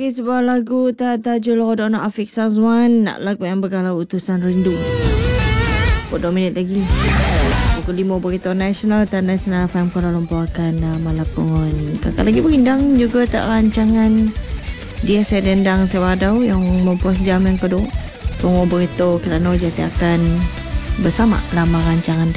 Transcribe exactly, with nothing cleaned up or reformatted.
lagi sebuah lagu Tatajul Rodona Afiq Sazwan, lagu yang bergalau Utusan Rindu. Dua minit lagi pukul lima berita nasional dan Nasional F M Kuala Lumpur akan uh, melakukan kakak lagi berindang juga tak rancangan dia sedendang sewadau yang mempuas jam yang kedua. Tunggu berita kerana jati akan bersama dalam rancangan